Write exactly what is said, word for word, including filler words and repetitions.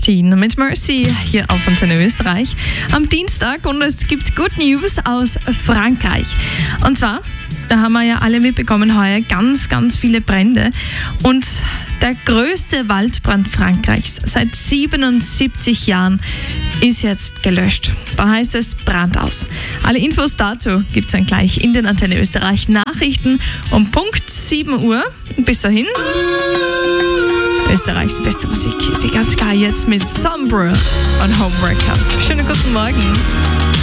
Christine mit Mercy hier auf Antenne Österreich am Dienstag und es gibt Good News aus Frankreich. Und zwar, da haben wir ja alle mitbekommen heuer ganz, ganz viele Brände und der größte Waldbrand Frankreichs seit siebenundsiebzig Jahren ist jetzt gelöscht. Da heißt es Brand aus. Alle Infos dazu gibt es dann gleich in den Antenne Österreich Nachrichten um Punkt sieben Uhr. Bis dahin, Österreichs beste Musik ist sie ganz klar jetzt mit Sombra und Homewrecker. Schönen guten Morgen.